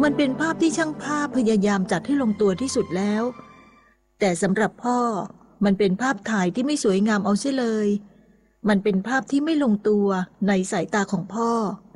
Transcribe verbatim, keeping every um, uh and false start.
มันเป็นภาพที่ช่างภาพพยายามจัดให้ลงตัวที่สุดแล้วแต่สำหรับพ่อมันเป็นภาพถ่ายที่ไม่สวยงามเอาเสียเลยมันเป็นภาพที่ไม่ลงตัวในสายตาของพ่อ